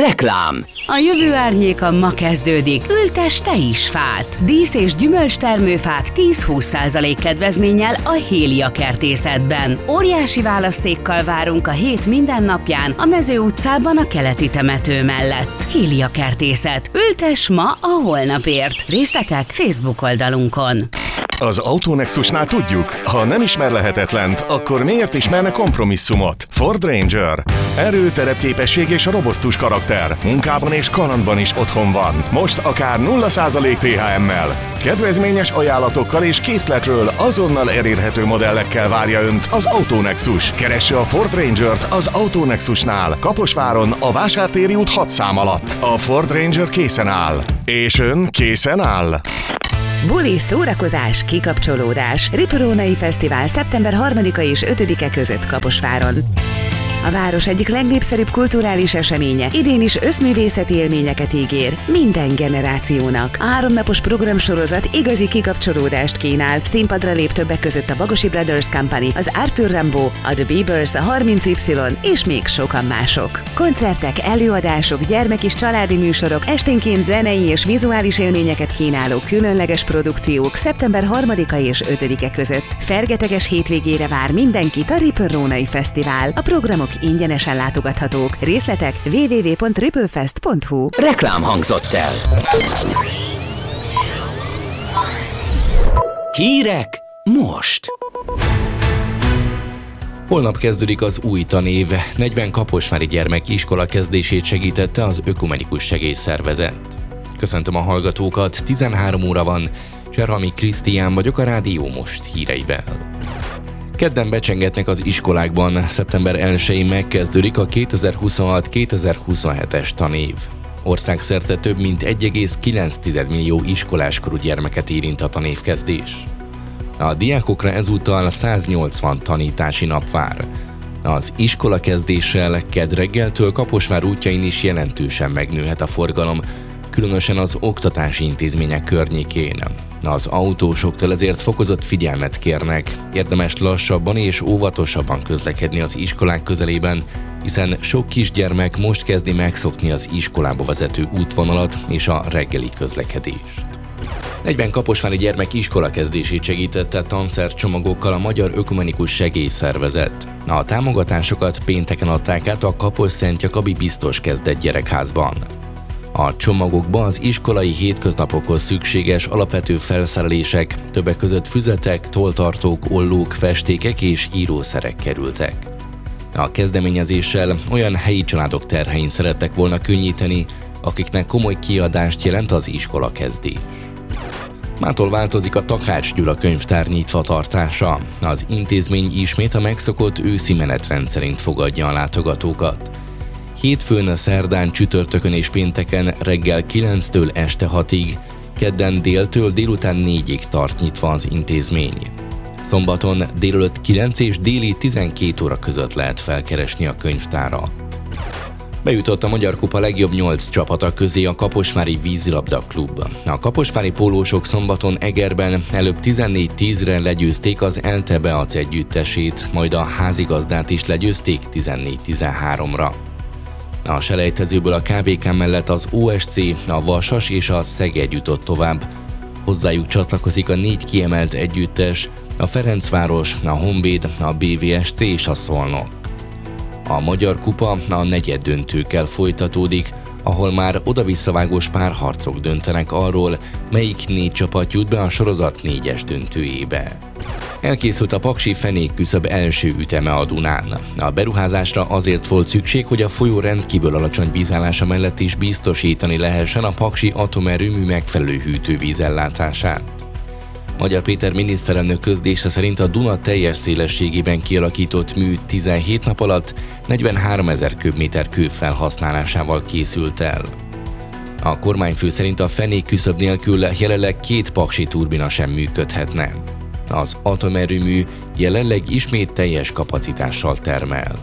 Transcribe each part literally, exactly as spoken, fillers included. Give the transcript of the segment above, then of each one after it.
Reklám. A jövő árnyéka ma kezdődik. Ültess te is fát! Dísz- és gyümölcstermőfák tíz-húsz százalék kedvezménnyel a Hélia Kertészetben. Óriási választékkal várunk a hét minden napján a Mező utcában a keleti temető mellett. Hélia Kertészet. Ültess ma a holnapért. Részletek Facebook oldalunkon. Az Autonexusnál tudjuk, ha nem ismer lehetetlent, akkor miért ismerne kompromisszumot? Ford Ranger. Erő, terepképesség és robosztus karakter. Munkában és kalandban is otthon van. Most akár nulla százalék té há em-mel. Kedvezményes ajánlatokkal és készletről azonnal elérhető modellekkel várja Önt az Autonexus. Keresse a Ford Rangert az Autonexusnál, Kaposváron, a Vásártéri út hat szám alatt. A Ford Ranger készen áll. És Ön készen áll? Buli, szórakozás, kikapcsolódás. Riparónai Fesztivál szeptember harmadika és ötödike között Kaposváron. A város egyik legnépszerűbb kulturális eseménye idén is összművészeti élményeket ígér minden generációnak. A háromnapos programsorozat igazi kikapcsolódást kínál. Színpadra lép többek között a Bagosi Brothers Company, az Arthur Rimbaud, a The Beavers, a harminc Y és még sokan mások. Koncertek, előadások, gyermek- és családi műsorok, esténként zenei és vizuális élményeket kínáló különleges produkciók szeptember harmadika és ötödike között. Fergeteges hétvégére vár mindenkit a Riparónai Fesztivál. A programok ingyenesen látogathatók. Részletek double-u double-u double-u pont ripplefest pont hu. Reklám hangzott el. Hírek most. Holnap kezdődik az új tanév. negyven kaposvári gyermek iskola kezdését segítette az Ökumenikus Segélyszervezet. Köszöntöm a hallgatókat, tizenhárom óra van. Cserhalmi Krisztián vagyok, a Rádió Most híreivel. Kedden becsengetnek az iskolákban, szeptember elsején megkezdődik a kétezer-huszonhat kétezer-huszonhetes tanév. Országszerte több mint egy egész kilenc millió iskoláskorú gyermeket érint a tanévkezdés. A diákokra ezúttal száznyolcvan tanítási nap vár. Az iskolakezdéssel kedd reggeltől Kaposvár útjain is jelentősen megnőhet a forgalom, különösen az oktatási intézmények környékén. Az autósoktól ezért fokozott figyelmet kérnek, érdemes lassabban és óvatosabban közlekedni az iskolák közelében, hiszen sok kisgyermek most kezdi megszokni az iskolába vezető útvonalat és a reggeli közlekedést. negyven kaposvári gyermek iskolakezdését segítette tanszercsomagokkal a Magyar Ökumenikus Segélyszervezet. A támogatásokat pénteken adták át a Kaposszentjakabi Biztos Kezdet gyerekházban. A csomagokba az iskolai hétköznapokhoz szükséges alapvető felszerelések, többek között füzetek, tolltartók, ollók, festékek és írószerek kerültek. A kezdeményezéssel olyan helyi családok terhein szerettek volna könnyíteni, akiknek komoly kiadást jelent az iskolakezdés. Mától változik a Takács Gyula könyvtár nyitvatartása. Az intézmény ismét a megszokott őszi menetrend szerint fogadja a látogatókat. Hétfőn, szerdán, csütörtökön és pénteken reggel kilenctől este hatig, kedden déltől délután négyig tart nyitva az intézmény. Szombaton délelőtt kilenc és déli tizenkét óra között lehet felkeresni a könyvtárat. Bejutott a Magyar Kupa legjobb nyolc csapata közé a Kaposvári Vízilabda Klub. A kaposvári pólósok szombaton Egerben előbb tizennégy tízre legyőzték az ELTE Beac együttesét, majd a házigazdát is legyőzték tizennégy tizenháromra. A selejtezőből a ká vé ká mellett az o es cé, a Vasas és a Szeged jutott tovább. Hozzájuk csatlakozik a négy kiemelt együttes, a Ferencváros, a Honvéd, a bé vé es té és a Szolnok. A Magyar Kupa a negyeddöntőkkel folytatódik, ahol már oda-visszavágós párharcok döntenek arról, melyik négy csapat jut be a sorozat négyes döntőjébe. Elkészült a paksi fenékküszöb első üteme a Dunán. A beruházásra azért volt szükség, hogy a folyó rendkívül alacsony vízállása mellett is biztosítani lehessen a paksi atomerőmű megfelelő hűtővízellátását. Magyar Péter miniszterelnök közlése szerint a Duna teljes szélességében kialakított mű tizenhét nap alatt negyvenháromezer köbméter kő felhasználásával készült el. A kormányfő szerint a fenékküszöb nélkül jelenleg két paksi turbina sem működhetne. Az atomerőmű jelenleg ismét teljes kapacitással termel.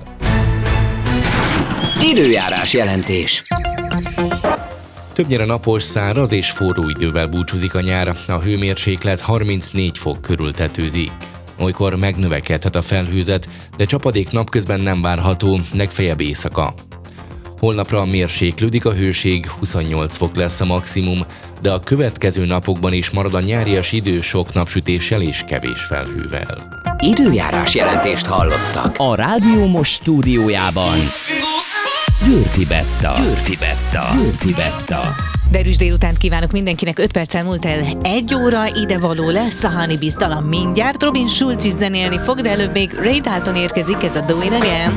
Időjárás jelentés. Többnyire napos, száraz és forró idővel búcsúzik a nyár, a hőmérséklet harmincnégy fok körül tetőzik. Olykor megnövekedhet a felhőzet, de csapadék napközben nem várható, legfeljebb éjszaka. Holnapra mérséklődik a hőség, huszonnyolc fok lesz a maximum, de a következő napokban is marad a nyárias idő sok napsütéssel és kevés felhővel. Időjárás jelentést hallottak. A Rádió Most stúdiójában Győrfi Betta. Győrfi Betta. Győrfi Betta. Derűs délutánt kívánok mindenkinek, öt perccel múlt el egy óra, ide való lesz a Honey Beast dala mindjárt. Robin Schulz is zenélni fog, de előbb még Ray Dalton érkezik, ez a Do It Again.